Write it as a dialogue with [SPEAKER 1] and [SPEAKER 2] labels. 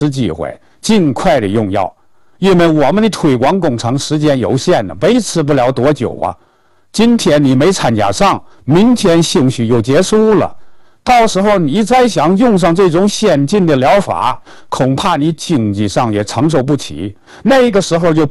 [SPEAKER 1] 机会，尽快的用药，因为我们的推广工程时间有限呢，维持不了多久啊。今天你没参加上，明天兴许就结束了。到时候你再想用上这种先进的疗法，恐怕你经济上也承受不起。那个时候就